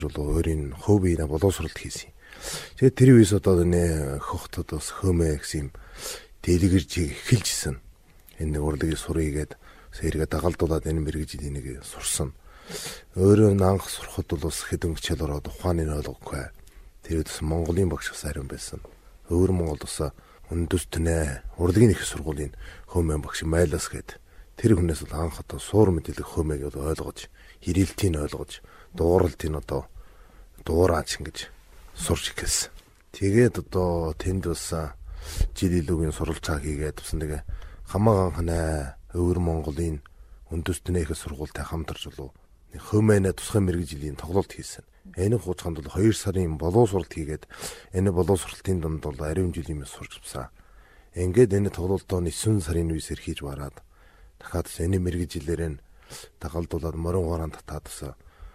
өөрийн хувь биенээ боловсролт хийсэн. Тэгээд тэр үеэс одоо нэ хөхтөд бас хөөмэ гэсэн юм дэлгэрж эхэлжсэн. Энэ урлагийг сурыгээд сэргээ дагалдуулаад энэ мэрэгжил энийг сурсан. Өөрөө анх сурахад бол бас хэдэн хичээл ороод ухааны нь ойлгохгүй. Тэр бас Монголын багш бас ариун байсан. Өөр Монголд бас үндэстнэ урлагийн их сургуулийн хөөмэ багш Майлас гээд тэр хүнээс бол анх одоо суур мэдээлэл хөөмэг ойлгож, ирэлтийг ойлгож, дууралтыг одоо дуураач ингэж сурч эхэлсэн. Тэгээд одоо тэнд бас жил илүүгийн сурвалжаа хийгээд бас нэг хамаахан өөр Монголын үндэстнээ их сургуультай хамтарч болов хөөмэнэ тусгай мэрэгжлийн тоглолт хийсэн. Энэ хугацаанд бол 2 сарын боловсролт хийгээд энэ боловсролтын донд бол ариун жилийн мэс сурч авсан. Ингээд энэ тоглолтоо 9 сарын үеэс хийж бараад дахиад энэ мэрэгжилээр нь дагалдуулаад морин хураан татаад бас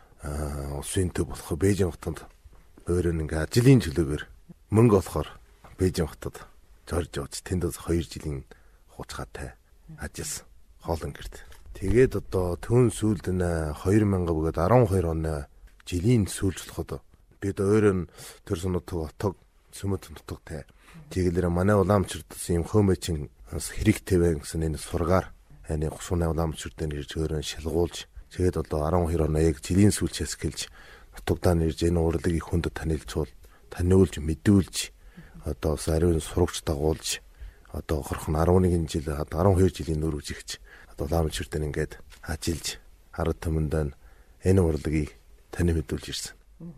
улсын төв болох Бээжин хотод өөрөө ингээ ажлын чөлөөгөр мөнгө олохоор Бээжин хотод зорж явж тэнд 2 жилийн хугацаатай ажилласан. Хоолон гэрт. Тэгээд одоо төн сүүлд нь 2000 бөгөөд 12 оны жилийн сүүлжлэхэд бид өөрөө нь төр сонотог отог сүмэт нутагтай. Тэгэлэр манай уламжлалт юм хөөмөчин хэрэгтэй байх гэсэн энэ сургаар энэ гусууны уламжлалтын ирж өөрөө шалгуулж тэгээд одоо 12 оны яг жилийн сүүлчээс гэлж нутагдаа нэрж энэ урлагийг хүнд таниулж мэдүүлж одоо ариун сурагч дагуулж одоо горхон 11 жил 12 жилийн нөрвж ихж одоо уламжлалтын ингээд ажиллаж ард түмэнд энэ урлагийг тань мэдүүлж ирсэн.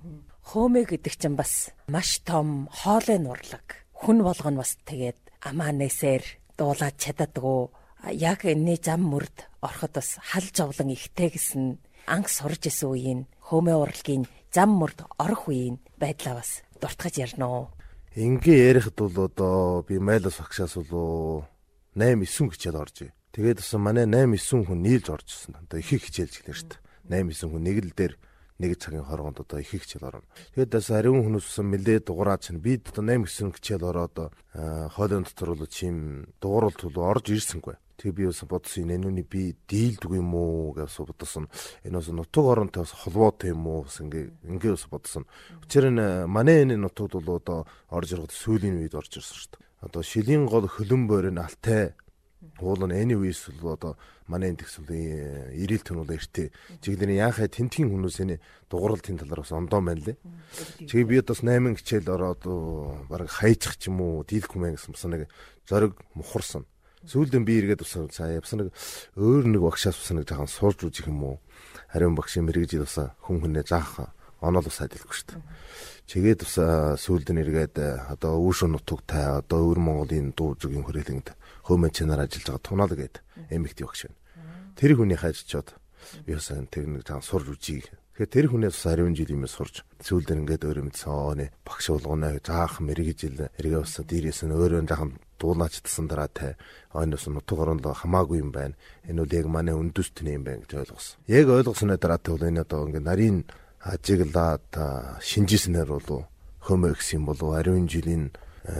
Хөөмэ гэдэг чинь бас маш том хоолой урлаг. Хүн болгоно бас тэгээд амаа нэсээр дуулаад чаддаггүй. Яг энэ зам мөрд ороход бас хал жовлон ихтэй гэсэн анх сурж исэн үеийн хөөмэ урлагийн зам мөрд орох үеийн байдлаа бас дуртгаж ярина. Ингээ ярихд бол одоо би Майлас багшаас бол 8-9 хичээл орж. Тэгээд бас манай 8-9 хүн нийлж орж ирсэн. Одоо их хичээлж гэлээ шүү дээ. 8-9 хүн нэг л дээр нэг цагийн хоргонд одоо их хичээл орно. Тэгээд бас ариун хүмүүс мэлээ дугаараа чинь бид одоо 8-9 хичээл ороод хоолойн дотор бол чим дууралт бол орж ирсэнгүй. Тэг би бас бодсон энэ би дийлдэг юм уу гэж бодсон. Энэ бас нутаг оронтой бас холбоотой юм уу бас ингээ бас бодсон. Учир нь манай энэ нутагд бол одоо орж ирэх сүүлийн үед орж ирсэн шүү дээ. Одоо шилийн гол хөлөн бойрын алтай уул нь энэ үеэс бол одоо манай энэ тэгсүлийн ирээлт хүн бол эртээ. Чиглэрийн яахаа тентгийн хүмүүс энэ дугуйлтын талаар бас ондоо байна лээ. Чиг би бас 8 хичээл ороод баг хайчих ч юм уу дийлэхгүй мэн гэсэн бас нэг зориг мухарсан. Сүүлдэн би эргээд бас явсан нэг өөр нэг багшаас бас нэг жаахан суулж үзэх юм уу. Ариун багшийн мэрэгжил бас хүн хүнээ заах онол бас адилгүй шүү дээ. Чигээд бас сүүлдэн эргээд одоо үүшин нутагтай одоо өөр Монголын дуу зүгийн хүрээлэнд хөөмө чанаар ажиллаж байгаа тунаал гээд эмэгтэй багш байна. Тэр хүний хайжчод би бас тэр нэг жаахан сурж үзье. Тэгэхээр тэр хүнээс бас ариун жилийн мэс сурж сүүлдэн ингээд өөрөө мэдсэн багш болгоно заах мэрэгжил эргээ бас дээрээс нь өөрөө жаахан дуулаачдсан дараа ойноос нутаг оронд хамаагүй юм байна. Энэ үл яг манай үндэстний юм байна гэж ойлгосон. Яг ойлгосны дараа бол энэ одоо ингээд нарийн ажиглаад шинжижснээр бол хөөмө гэсэн юм болов ариун жилийн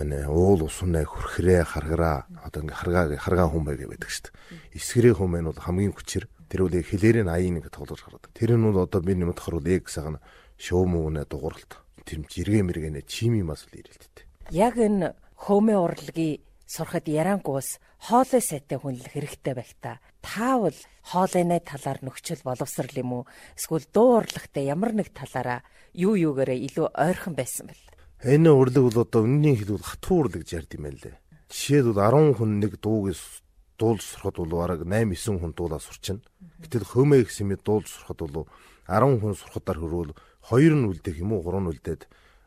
уул усунаа хүрхрээ харгараа одоо ингээ харгаа хүмбэ гэдэг шүү дээ. Эсгэрээ хүмбэ нь бол хамгийн хүчээр тэр үл хэлээрийн аяын ингээ тоглож гаргадаг. Тэр нь бол одоо би нэмэдхэр бол яг сайхан шөөмөөнэ дугуйлт. Тэр жиргээ мэргэнэ чимийн мас л ирэлттэй. Яг энэ хөөмө урлагийн сурахад ярангуус хоолой сайтай хүнлэх хэрэгтэй байх та. Таавал хоолойны талаар нөхцөл боловсрал юм уу? Эсвэл дуу урлагтай ямар нэг талаараа юугээрээ илүү ойрхон байсан бэл. Энэ урлаг бол одоо үнний хэлбэл хатуу урлаг гэж ярьд юм байна лээ. Жишээд бол 10 хүн нэг дуугээс дуулж сурахад бол бараг 8-9 хүн дуулаа сурчна. Гэтэл хөөмө гэсэн мэд дуулж сурахад бол 10 хүн сурахадаар хөрвөл 2 нь үлдэх юм уу 3 нь үлдээд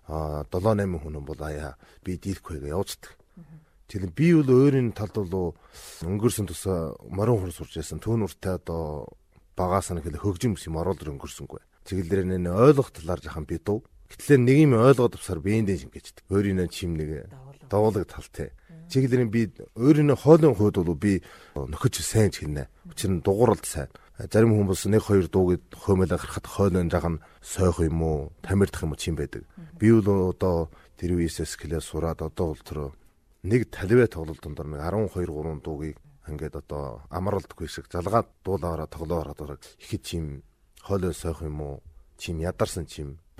7-8 хүн бол аяа би дийлэхгүй гэж явцдаг. Тэгэхээр би бол өөрийн талд бол өнгөрсөн тусаа морин хур сурч байсан. Түүн уртаа одоо багаас нь хөгжим юм оруулдар өнгөрсөнгүй. Чиглэлээр энэ ойлгох талаар жахан би дуу. Гэтэл нэг юм ойлгоод авсаар биендээ шингээждэг. Өөрийнөө чим нэг дагуулга талтай. Чиглэлээр би өөрийнөө хоолойн хувьд бол би нөхөж сайн ч хэлнэ. Учир нь дугуйлт сайн. Зарим хүмүүс 1-2 дууг хөөмөлө гарахад хоолойн жахан сойх юм уу, тамирдах юм уу чим байдаг. Би бол одоо тэр үеэс класс сураад одоо бол тэр нэг талвэ тоглолтын дор нэг 12-3 дуугийг ингээд одоо амралтгүй шиг залгаад дуулаараа тоглоороо ихэд чим хоолой сойх юм уу чим ядарсан чим